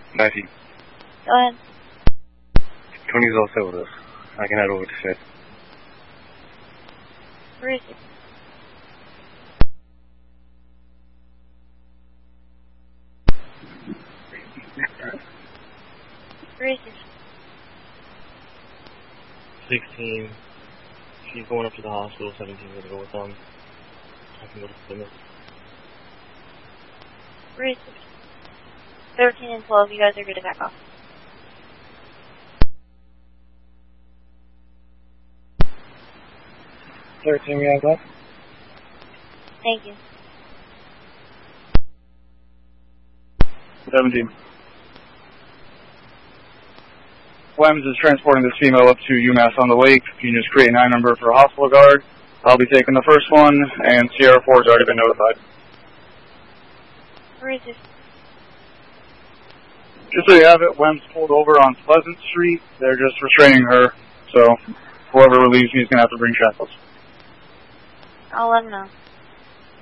90. Go ahead. 20's all set with us. I can head over to Fifth. Where is it? Where is it? 16. She's going up to the hospital. 17 going to go with them. I can go to Plymouth. Where is it? 13 and 12, you guys are good to back off. We have that. Thank you. 17. WEMS is transporting this female up to UMass on the Lake. You can just create a 9 number for a hospital guard. I'll be taking the first one, and Sierra 4 has already been notified. Where is this? Just so you have it, WEMS pulled over on Pleasant Street. They're just restraining her, so whoever relieves me is going to have to bring shackles. I'll let them know.